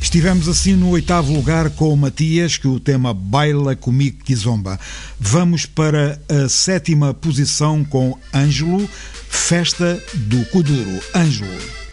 Estivemos assim no 8º lugar com o Matias, que o tema Baila Comigo Kizomba. Vamos para a 7ª posição com Ângelo, Festa do Kuduro. Ângelo.